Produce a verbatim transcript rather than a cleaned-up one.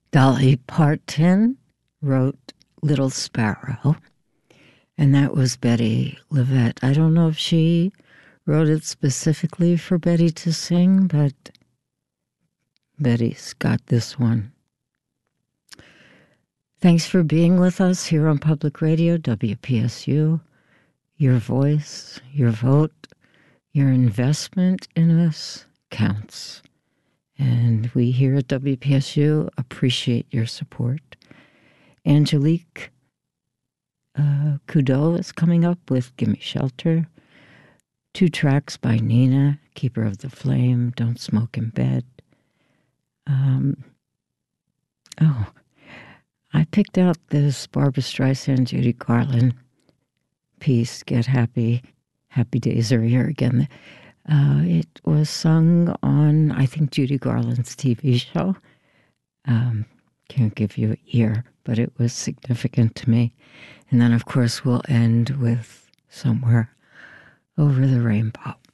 Dolly Parton wrote Little Sparrow, and that was Betty LaVette. I don't know if she wrote it specifically for Betty to sing, but Betty's got this one. Thanks for being with us here on Public Radio, W P S U. Your voice, your vote, your investment in us counts. And we here at W P S U appreciate your support. Angelique uh, Kudau is coming up with Gimme Shelter. Two tracks by Nina, Keeper of the Flame, Don't Smoke in Bed. Um, oh, I picked out this Barbra Streisand, Judy Garland piece, Get Happy, Happy Days Are Here Again. Uh, it was sung on, I think, Judy Garland's T V show. Um, can't give you a year, but it was significant to me. And then, of course, we'll end with Somewhere Over the Rainbow.